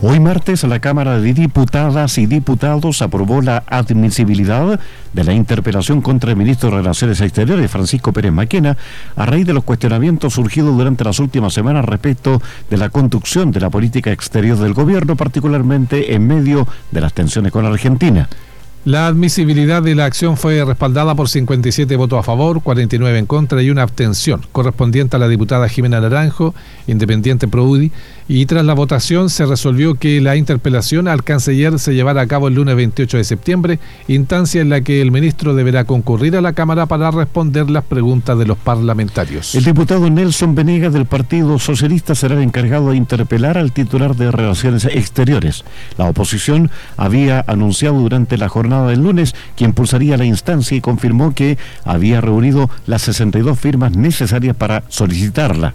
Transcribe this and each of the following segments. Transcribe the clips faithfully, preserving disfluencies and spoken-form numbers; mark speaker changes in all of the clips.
Speaker 1: Hoy martes, la Cámara de Diputadas y Diputados aprobó la admisibilidad de la interpelación contra el ministro de Relaciones Exteriores, Francisco Pérez Maquena, a raíz de los cuestionamientos surgidos durante las últimas semanas respecto de la conducción de la política exterior del gobierno, particularmente en medio de las tensiones con Argentina.
Speaker 2: La admisibilidad de la acción fue respaldada por cincuenta y siete votos a favor, cuarenta y nueve en contra y una abstención, correspondiente a la diputada Jimena Naranjo, independiente Pro U D I, y tras la votación se resolvió que la interpelación al canciller se llevará a cabo el lunes veintiocho de septiembre, instancia en la que el ministro deberá concurrir a la Cámara para responder las preguntas de los parlamentarios.
Speaker 1: El diputado Nelson Venegas del Partido Socialista será el encargado de interpelar al titular de Relaciones Exteriores. La oposición había anunciado durante la jornada del lunes que impulsaría la instancia y confirmó que había reunido las sesenta y dos firmas necesarias para solicitarla.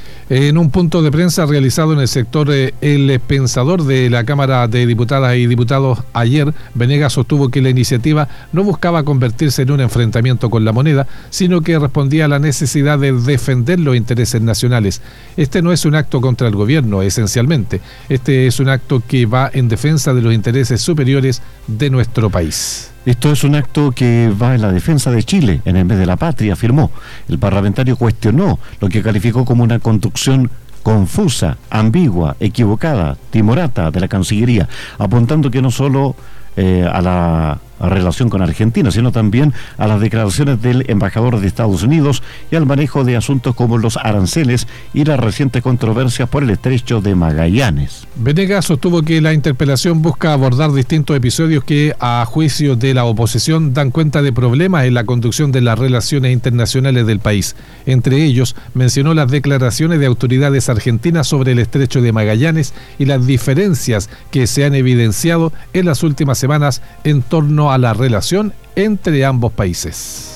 Speaker 2: En un punto de prensa realizado en el sector eh, El Pensador de la Cámara de Diputadas y Diputados ayer, Venegas sostuvo que la iniciativa no buscaba convertirse en un enfrentamiento con la moneda, sino que respondía a la necesidad de defender los intereses nacionales. Este no es un acto contra el gobierno, esencialmente. Este es un acto que va en defensa de los intereses superiores de nuestro país.
Speaker 1: Esto es un acto que va en la defensa de Chile, en el mes de la patria, afirmó. El parlamentario cuestionó lo que calificó como una conducción confusa, ambigua, equivocada, timorata de la Cancillería, apuntando que no solo eh, a la a relación con Argentina, sino también a las declaraciones del embajador de Estados Unidos y al manejo de asuntos como los aranceles y las recientes controversias por el estrecho de Magallanes.
Speaker 2: Venegas sostuvo que la interpelación busca abordar distintos episodios que, a juicio de la oposición, dan cuenta de problemas en la conducción de las relaciones internacionales del país. Entre ellos, mencionó las declaraciones de autoridades argentinas sobre el estrecho de Magallanes y las diferencias que se han evidenciado en las últimas semanas en torno a la relación entre ambos países.